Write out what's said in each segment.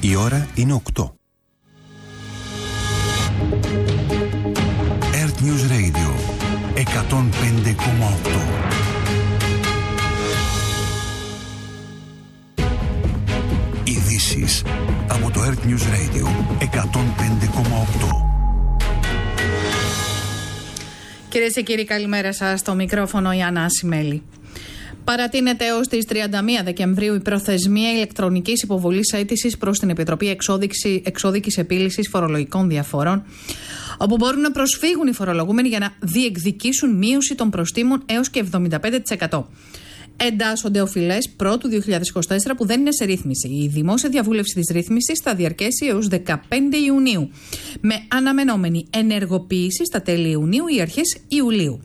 Η ώρα είναι 8. Earth News Radio 105,8. Ειδήσεις από το Earth News Radio 105,8. Κυρίες και κύριοι, καλημέρα σας. Στο μικρόφωνο η Άννα Ασημέλη. Παρατείνεται έως τις 31 Δεκεμβρίου η προθεσμία ηλεκτρονικής υποβολής αίτησης προς την Επιτροπή Εξώδικης Επίλυσης Φορολογικών Διαφορών, όπου μπορούν να προσφύγουν οι φορολογούμενοι για να διεκδικήσουν μείωση των προστίμων έως και 75%. Εντάσσονται οφειλές πρώτου 2024 που δεν είναι σε ρύθμιση. Η δημόσια διαβούλευση της ρύθμισης θα διαρκέσει έως 15 Ιουνίου, με αναμενόμενη ενεργοποίηση στα τέλη Ιουνίου ή αρχές Ιουλίου.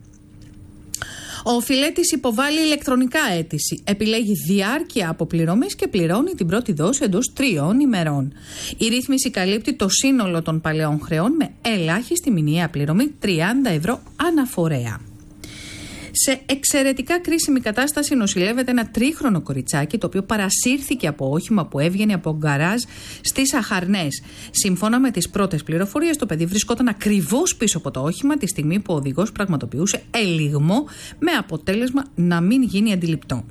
Ο οφειλέτης υποβάλλει ηλεκτρονικά αίτηση, επιλέγει διάρκεια αποπληρωμής και πληρώνει την πρώτη δόση εντός 3 ημερών. Η ρύθμιση καλύπτει το σύνολο των παλαιών χρεών με ελάχιστη μηνιαία πληρωμή 30 ευρώ αναφορέα. Σε εξαιρετικά κρίσιμη κατάσταση νοσηλεύεται ένα τρίχρονο κοριτσάκι, το οποίο παρασύρθηκε από όχημα που έβγαινε από γκαράζ στις Αχαρνές. Σύμφωνα με τις πρώτες πληροφορίες, το παιδί βρισκόταν ακριβώς πίσω από το όχημα τη στιγμή που ο οδηγός πραγματοποιούσε ελιγμό, με αποτέλεσμα να μην γίνει αντιληπτό.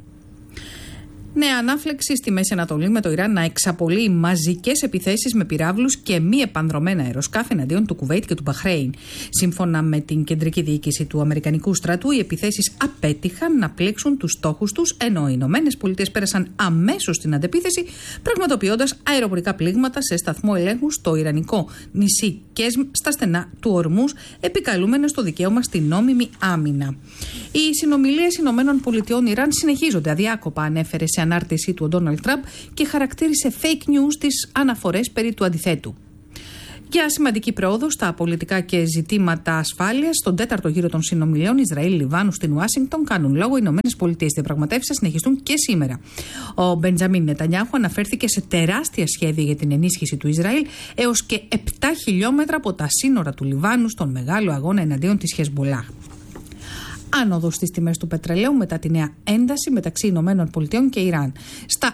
Νέα ανάφλεξη στη Μέση Ανατολή, με το Ιράν να εξαπολύει μαζικές επιθέσεις με πυράβλους και μη επανδρωμένα αεροσκάφη εναντίον του Κουβέιτ και του Μπαχρέιν. Σύμφωνα με την κεντρική διοίκηση του Αμερικανικού στρατού, οι επιθέσεις απέτυχαν να πλήξουν τους στόχους τους, ενώ οι ΗΠΑ πέρασαν αμέσως στην αντεπίθεση, πραγματοποιώντας αεροπορικά πλήγματα σε σταθμό ελέγχου στο ιρανικό νησί Κέσμ, στα στενά του Ορμούς, επικαλούμενες το δικαίωμα στην νόμιμη άμυνα. Οι συνομιλίες ΗΠΑ-Ιράν συνεχίζονται αδιάκοπα, ανέφερε σε ανάρτησή του ο Ντόναλντ Τραμπ και χαρακτήρισε fake news τις αναφορές περί του αντιθέτου. Για σημαντική πρόοδο στα πολιτικά και ζητήματα ασφάλειας, στον τέταρτο γύρο των συνομιλιών Ισραήλ-Λιβάνου στην Ουάσιγκτον κάνουν λόγο οι ΗΠΑ. Οι διαπραγματεύσεις θα συνεχιστούν και σήμερα. Ο Μπεντζαμίν Νετανιάχου αναφέρθηκε σε τεράστια σχέδια για την ενίσχυση του Ισραήλ έως και 7 χιλιόμετρα από τα σύνορα του Λιβάνου, στον μεγάλο αγώνα εναντίον της Χεσμπολάχ. Άνοδος στις τιμές του πετρελαίου μετά τη νέα ένταση μεταξύ ΗΠΑ και Ιράν. Στα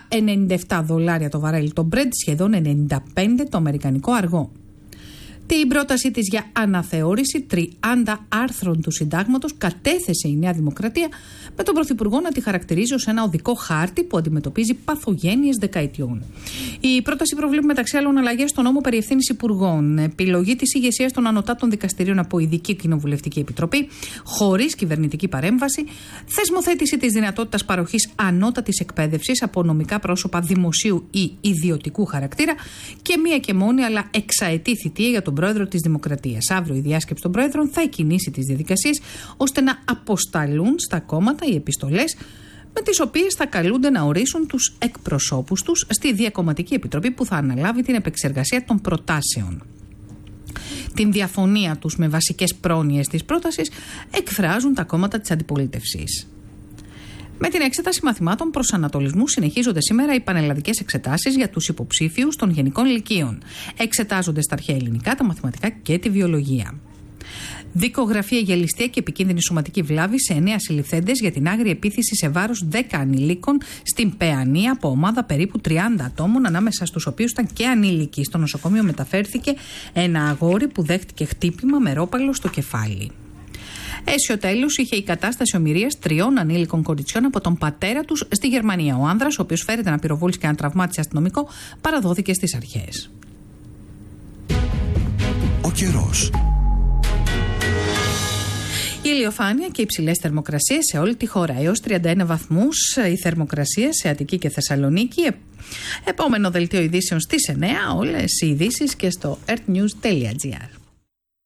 $97 το βαρέλι το Brent, σχεδόν 95 το αμερικανικό αργό. Την πρότασή της για αναθεώρηση 30 άρθρων του συντάγματος κατέθεσε η Νέα Δημοκρατία, με τον Πρωθυπουργό να τη χαρακτηρίζει ως ένα οδικό χάρτη που αντιμετωπίζει παθογένειες δεκαετιών. Η πρόταση προβλέπει μεταξύ άλλων αλλαγές στον νόμο περί ευθύνης υπουργών, επιλογή της ηγεσίας των ανωτάτων δικαστηρίων από ειδική κοινοβουλευτική επιτροπή, χωρίς κυβερνητική παρέμβαση, θεσμοθέτηση της δυνατότητας παροχής ανώτατης εκπαίδευσης από νομικά πρόσωπα δημοσίου ή ιδιωτικού χαρακτήρα και μία και μόνη αλλά εξαετή θητεία για τον πρόεδρο της Δημοκρατίας. Αύριο η διάσκεψη των πρόεδρων θα εκκινήσει τις διαδικασίες ώστε να αποσταλούν στα κόμματα οι επιστολές με τις οποίες θα καλούνται να ορίσουν τους εκπροσώπους τους στη Διακομματική Επιτροπή που θα αναλάβει την επεξεργασία των προτάσεων. Την διαφωνία τους με βασικές πρόνοιες της πρότασης εκφράζουν τα κόμματα της αντιπολίτευσης. Με την εξέταση μαθημάτων προσανατολισμού συνεχίζονται σήμερα οι πανελλαδικές εξετάσεις για τους υποψήφιους των γενικών λυκείων. Εξετάζονται στα αρχαία ελληνικά, τα μαθηματικά και τη βιολογία. Δικογραφία για ληστεία και επικίνδυνη σωματική βλάβη σε 9 συλληφθέντες για την άγρια επίθεση σε βάρος 10 ανηλίκων στην Παιανία από ομάδα περίπου 30 ατόμων, ανάμεσα στους οποίους ήταν και ανήλικοι. Στο νοσοκομείο μεταφέρθηκε ένα αγόρι που δέχτηκε χτύπημα με ρόπαλο στο κεφάλι. Αίσιο τέλος είχε η κατάσταση ομηρίας 3 ανήλικων κοριτσιών από τον πατέρα τους στη Γερμανία. Ο άνδρας, ο οποίος φέρεται να πυροβόλησε και να τραυμάτισε αστυνομικό, παραδόθηκε στις αρχές. Ο καιρός. Η ηλιοφάνεια και υψηλές θερμοκρασίες σε όλη τη χώρα. Έως 31 βαθμούς η θερμοκρασία σε Αττική και Θεσσαλονίκη. Επόμενο δελτίο ειδήσεων στις 9. Όλες οι ειδήσεις και στο earthnews.gr.